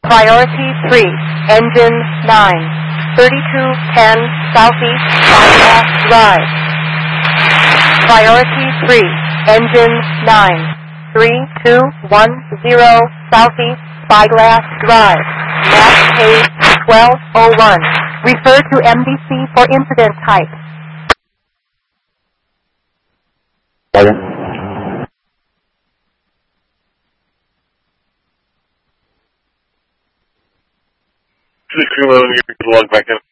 Priority 3, engine 9, 3210 Southeast Bypass Drive. Priority 3, engine 9, 3210 Southeast Spyglass Drive. Map page 1201. Refer to MDC for incident type. Sergeant. To the crew, you can log back in.